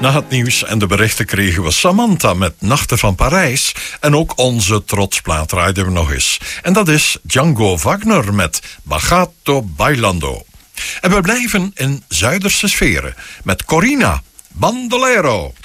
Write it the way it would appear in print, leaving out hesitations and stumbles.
Na het nieuws en de berichten kregen we Samantha met Nachten van Parijs. En ook onze trotsplaat draaiden we nog eens. En dat is Django Wagner met Bagato Bailando. En we blijven in Zuiderse sferen met Corina Bandolero.